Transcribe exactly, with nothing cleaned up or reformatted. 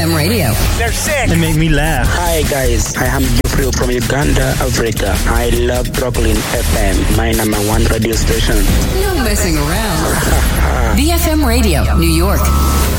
M radio. They're sick. They make me laugh. Hi guys, I am Jeffrey from Uganda, Africa. I love Brooklyn F M, my number one radio station. No messing around. V F M radio, New York.